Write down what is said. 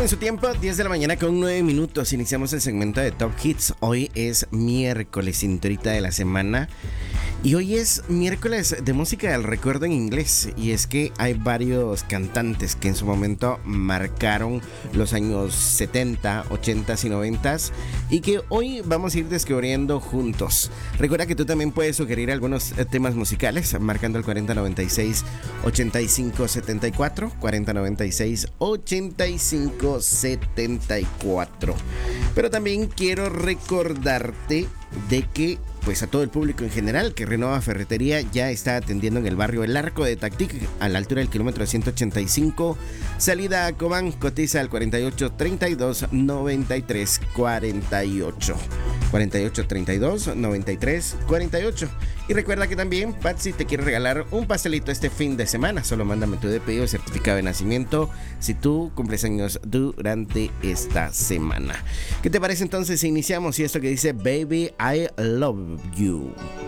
en su tiempo, 10 de la mañana con 9 minutos. Iniciamos el segmento de Top Hits. Hoy es miércoles, cinturita de la semana. Y hoy es miércoles de música del recuerdo en inglés. Y es que hay varios cantantes que en su momento marcaron los años 70, 80 y 90 y que hoy vamos a ir descubriendo juntos. Recuerda que tú también puedes sugerir algunos temas musicales marcando el 4096 8574, 4096 8574. Pero también quiero recordarte de que pues a todo el público en general que Renova Ferretería ya está atendiendo en el barrio El Arco de Tactic, a la altura del kilómetro 185, salida a Cobán. Cotiza al 48 32 93 48, 48 32 93 48. Y recuerda que también Patsy te quiere regalar un pastelito este fin de semana. Solo mándame tu DPI o certificado de nacimiento si tú cumples años durante esta semana. ¿Qué te parece entonces si iniciamos? Y esto que dice Baby I Love You.